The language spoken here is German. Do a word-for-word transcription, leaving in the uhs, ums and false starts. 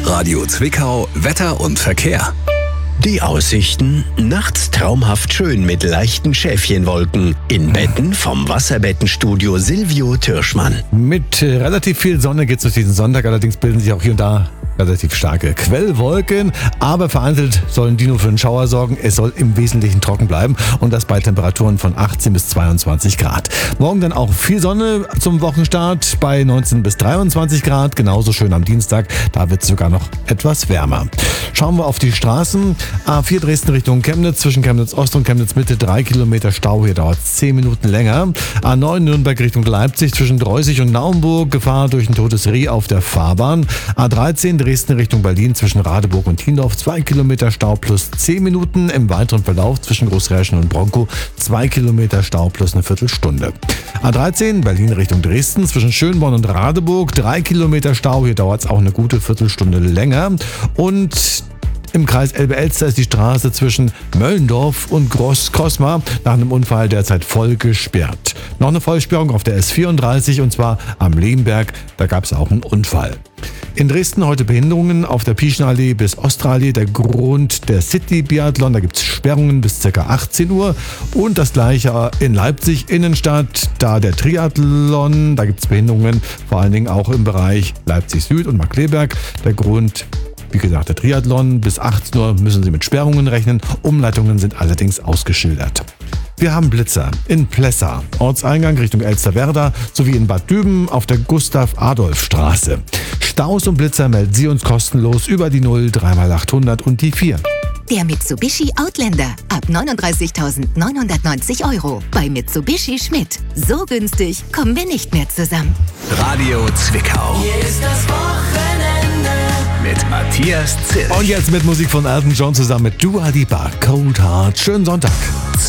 Radio Zwickau, Wetter und Verkehr. Die Aussichten: nachts traumhaft schön mit leichten Schäfchenwolken. In Betten vom Wasserbettenstudio Silvio Türschmann. Mit äh, relativ viel Sonne geht es durch diesen Sonntag, allerdings bilden sich auch hier und da relativ starke Quellwolken, aber vereinzelt sollen die nur für einen Schauer sorgen. Es soll im Wesentlichen trocken bleiben und das bei Temperaturen von achtzehn bis zweiundzwanzig Grad. Morgen dann auch viel Sonne zum Wochenstart bei neunzehn bis dreiundzwanzig Grad, genauso schön am Dienstag, da wird es sogar noch etwas wärmer. Schauen wir auf die Straßen. A vier Dresden Richtung Chemnitz, zwischen Chemnitz Ost und Chemnitz Mitte drei Kilometer Stau, hier dauert es zehn Minuten länger. A neun Nürnberg Richtung Leipzig, zwischen Dreußig und Naumburg, Gefahr durch ein totes Reh auf der Fahrbahn. A dreizehn Dresden Richtung Berlin, zwischen Radeburg und Thiendorf zwei Kilometer Stau plus zehn Minuten. Im weiteren Verlauf zwischen Großrärschen und Bronkow zwei Kilometer Stau plus eine Viertelstunde. A dreizehn Berlin Richtung Dresden, zwischen Schönborn und Radeburg drei Kilometer Stau, hier dauert es auch eine gute Viertelstunde länger. Und im Kreis Elbe-Elster ist die Straße zwischen Möllendorf und Groß-Kosmar nach einem Unfall derzeit voll gesperrt. Noch eine Vollsperrung auf der S vierunddreißig und zwar am Lehmberg, da gab es auch einen Unfall. In Dresden heute Behinderungen auf der Pieschenallee bis Ostrallee, der Grund der City-Biathlon, da gibt es Sperrungen bis ca. achtzehn Uhr und das gleiche in Leipzig Innenstadt, da der Triathlon, da gibt es Behinderungen, vor allen Dingen auch im Bereich Leipzig Süd und Markkleeberg, der Grund, wie gesagt, der Triathlon. Bis achtzehn Uhr müssen Sie mit Sperrungen rechnen. Umleitungen sind allerdings ausgeschildert. Wir haben Blitzer in Plessa, Ortseingang Richtung Elsterwerda, sowie in Bad Düben auf der Gustav-Adolf-Straße. Staus und Blitzer melden Sie uns kostenlos über die null drei mal achthundert und die vier. Der Mitsubishi Outlander ab neununddreißigtausendneunhundertneunzig Euro bei Mitsubishi Schmidt. So günstig kommen wir nicht mehr zusammen. Radio Zwickau. Hier ist das Wochenende Mit Matthias Zilch. Und jetzt mit Musik von Elton John zusammen mit Dua Lipa, Cold Heart. Schönen Sonntag.